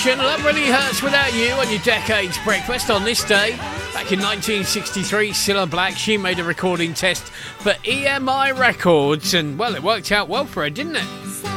Station. Love Really Hurts Without You on your Decades Breakfast. On this day, back in 1963, Cilla Black, she made a recording test for EMI Records, and well, it worked out well for her, didn't it?